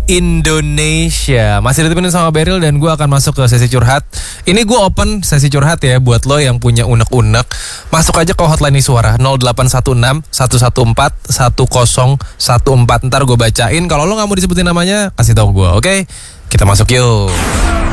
Indonesia. Masih ditemenin sama Beryl dan gue akan masuk ke sesi curhat. Ini gue open sesi curhat ya buat lo yang punya unek-unek. Masuk aja ke hotline suara 0816 114 1014. Ntar gue bacain. Kalau lo gak mau disebutin namanya, kasih tahu gue, oke? Kita masuk yuk.